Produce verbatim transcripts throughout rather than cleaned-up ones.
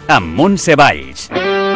amb Montse Valls.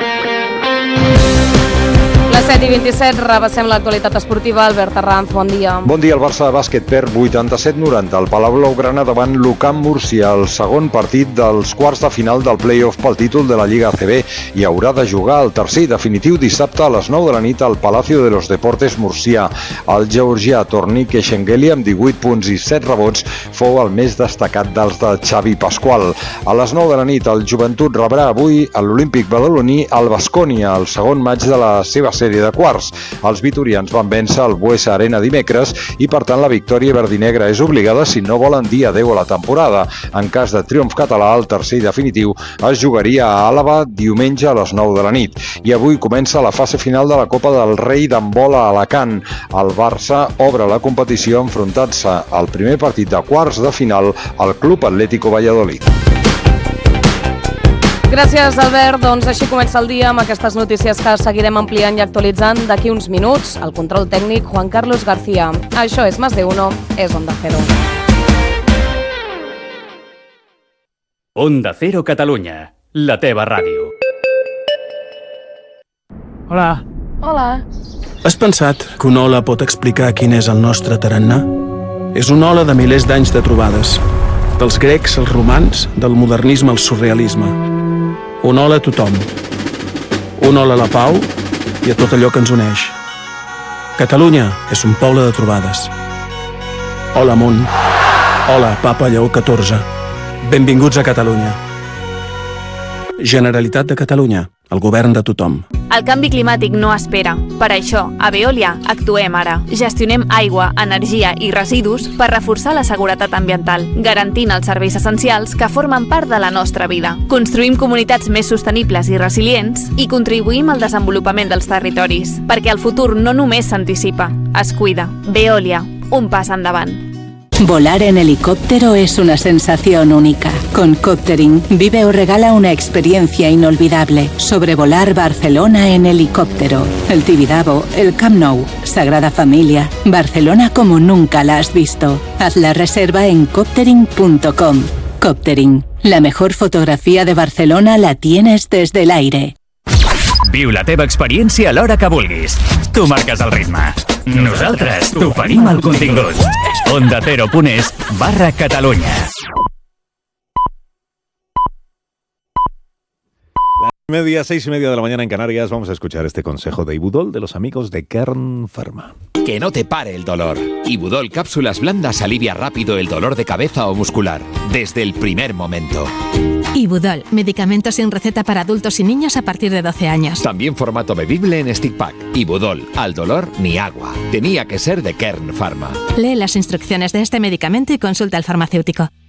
Les set i vint-i-set, repassem l'actualitat esportiva. Albert Arranz, bon dia. Bon dia, el Barça de bàsquet perd vuitanta-set noranta al Palau Blaugrana davant l'U C A M Múrcia, el segon partit dels quarts de final del play-off pel títol de la Lliga A C B, i haurà de jugar el tercer i definitiu dissabte a les nou de la nit al Palacio de los Deportes Murcià. El georgià Tornik Eshengeli, amb divuit punts i set rebots, fou el més destacat dels de Xavi Pasqual. A les nou de la nit, el Joventut rebrà avui a l'Olímpic badaloní el Baskonia, el segon maig de la seva sèrie de quarts. Els vitorians van vèncer el Buesa Arena dimecres i, per tant, la victòria verdinegra és obligada si no volen dir adeu a la temporada. En cas de triomf català, el tercer i definitiu es jugaria a Àlaba diumenge a les nou de la nit. I avui comença la fase final de la Copa del Rei d'handbol a Alacant. El Barça obre la competició enfrontant-se al primer partit de quarts de final al Club Atlético Valladolid. Gràcies, Albert. Doncs així comença el dia amb aquestes notícies que seguirem ampliant i actualitzant d'aquí uns minuts. El control tècnic, Juan Carlos García. Això és Más de Uno, és Onda Cero. Onda Cero Catalunya, la teva ràdio. Hola. Hola. Has pensat que una ola pot explicar quin és el nostre tarannà? És una ola de milers d'anys de trobades. Dels grecs als romans, del modernisme al surrealisme. Una ola a tothom. Una ola a la pau i a tot allò que ens uneix. Catalunya és un poble de trobades. Hola, món. Hola, Papa Lleó catorze. Benvinguts a Catalunya. Generalitat de Catalunya, el govern de tothom. El canvi climàtic no espera. Per això, a Veolia actuem ara. Gestionem aigua, energia i residus per reforçar la seguretat ambiental, garantint els serveis essencials que formen part de la nostra vida. Construïm comunitats més sostenibles i resilients i contribuïm al desenvolupament dels territoris, perquè el futur no només s'anticipa, es cuida. Veolia, un pas endavant. Volar en helicóptero es una sensación única. Con Coptering, vive o regala una experiencia inolvidable. Sobrevolar Barcelona en helicóptero. El Tibidabo, el Camp Nou, Sagrada Familia, Barcelona como nunca la has visto. Haz la reserva en coptering punto com. Coptering, la mejor fotografía de Barcelona la tienes desde el aire. Viu la teva experiència a l'hora que vulguis. Tu marques el ritme. Nosaltres t'oferim el contingut. Onda Cero punt es barra Catalunya. Media, seis y media de la mañana en Canarias, vamos a escuchar este consejo de Ibudol de los amigos de Kern Pharma. Que no te pare el dolor. Ibudol Cápsulas Blandas alivia rápido el dolor de cabeza o muscular, desde el primer momento. Ibudol, medicamentos sin receta para adultos y niños a partir de doce años. También formato bebible en stick pack. Ibudol, al dolor ni agua. Tenía que ser de Kern Pharma. Lee las instrucciones de este medicamento y consulta al farmacéutico.